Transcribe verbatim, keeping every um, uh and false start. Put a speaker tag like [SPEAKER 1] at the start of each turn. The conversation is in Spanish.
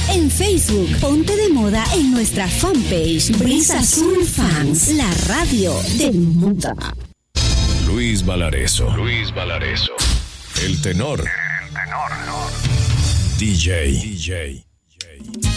[SPEAKER 1] En Facebook, ponte de moda en nuestra fanpage Brisa Azul Fans, la radio del mundo.
[SPEAKER 2] Luis Valareso. Luis Valareso. El tenor. El tenor. D J. D J.